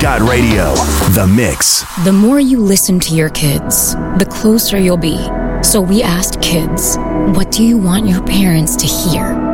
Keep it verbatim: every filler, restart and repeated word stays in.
Scott Radio, The Mix. The more you listen to your kids, the closer you'll be. So we asked kids, what do you want your parents to hear?